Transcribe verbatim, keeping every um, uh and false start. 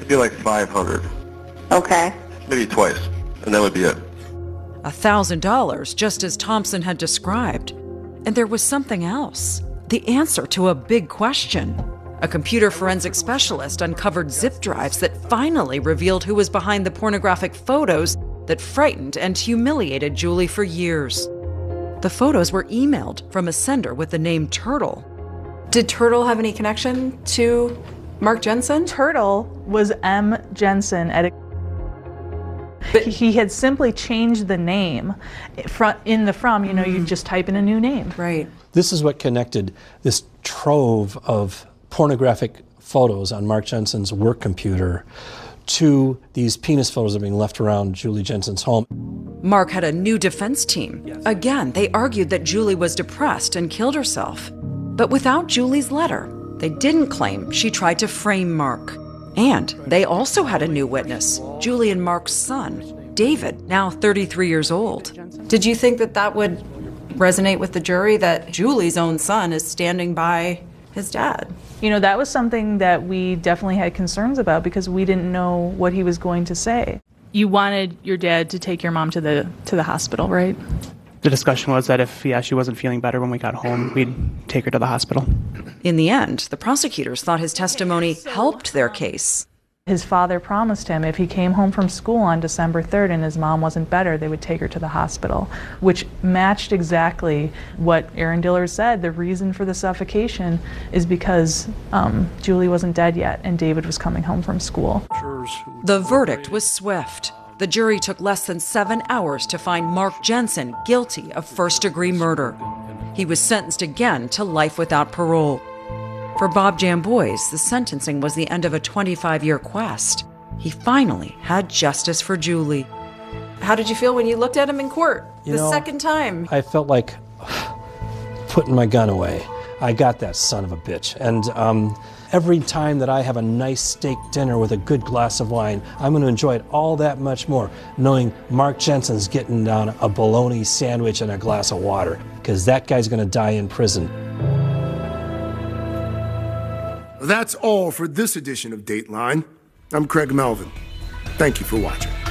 It'd be like five hundred. Okay. Maybe twice, and that would be it. A thousand dollars, just as Thompson had described. And there was something else. The answer to a big question. A computer forensic specialist uncovered zip drives that finally revealed who was behind the pornographic photos that frightened and humiliated Julie for years. The photos were emailed from a sender with the name Turtle. Did Turtle have any connection to Mark Jensen? Turtle was M. Jensen at a But he had simply changed the name in the from, you know, mm. you just type in a new name. Right. This is what connected this trove of pornographic photos on Mark Jensen's work computer to these penis photos that are being left around Julie Jensen's home. Mark had a new defense team. Yes. Again, they argued that Julie was depressed and killed herself. But without Julie's letter, they didn't claim she tried to frame Mark. And they also had a new witness, Julie and Mark's son, David, now thirty-three years old. Did you think that that would resonate with the jury, that Julie's own son is standing by his dad? You know, that was something that we definitely had concerns about because we didn't know what he was going to say. You wanted your dad to take your mom to the to the hospital, right? The discussion was that if yeah, she wasn't feeling better when we got home, we'd take her to the hospital. In the end, the prosecutors thought his testimony helped their case. His father promised him if he came home from school on December third and his mom wasn't better, they would take her to the hospital, which matched exactly what Aaron Dillard said. The reason for the suffocation is because um, Julie wasn't dead yet and David was coming home from school. The verdict was swift. The jury took less than seven hours to find Mark Jensen guilty of first-degree murder. He was sentenced again to life without parole. For Bob Jambois, the sentencing was the end of a twenty-five-year quest. He finally had justice for Julie. How did you feel when you looked at him in court you the know, second time? I felt like putting my gun away. I got that son of a bitch. And um, every time that I have a nice steak dinner with a good glass of wine, I'm going to enjoy it all that much more, knowing Mark Jensen's getting down a bologna sandwich and a glass of water, because that guy's going to die in prison. That's all for this edition of Dateline. I'm Craig Melvin. Thank you for watching.